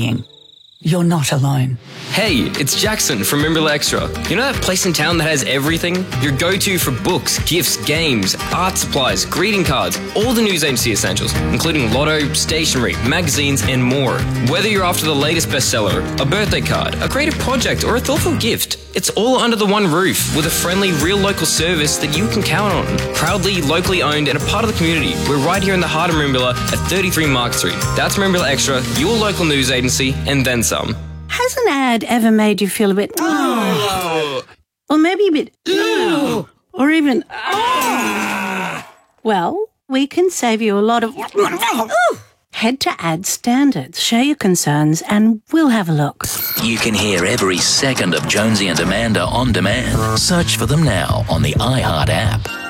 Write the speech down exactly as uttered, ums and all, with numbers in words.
You're not alone. Hey, it's Jackson from Merimbula Extra. You know that place in town that has everything? Your go-to for books, gifts, games, art supplies, greeting cards, all the news agency essentials, including lotto, stationery, magazines, and more. Whether you're after the latest bestseller, a birthday card, a creative project, or a thoughtful gift, it's all under the one roof with a friendly, real local service that you can count on. Proudly, locally owned, and a part of the community. We're right here in the heart of Merimbula at thirty-three Mark Street. That's Merimbula Extra, your local news agency, and then some. Has an ad ever made you feel a bit, oh, or maybe a bit, oh, or even, oh? Well, we can save you a lot of, head to Ad Standards, share your concerns, and we'll have a look. You can hear every second of Jonesy and Amanda on demand. Search for them now on the iHeart app.